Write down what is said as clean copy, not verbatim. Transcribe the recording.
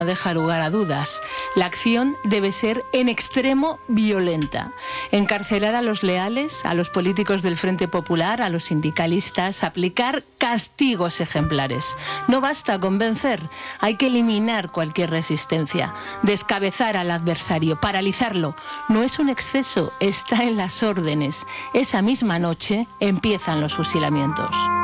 no deja lugar a dudas. La acción debe ser en extremo violenta. Encarcelar a los leales, a los políticos del Frente Popular, a los sindicalistas, aplicar castigos ejemplares. No basta con vencer, hay que eliminar cualquier resistencia, descabezar al adversario, paralizarlo. No es un exceso, está en las órdenes. Esa misma noche empiezan los fusilamientos.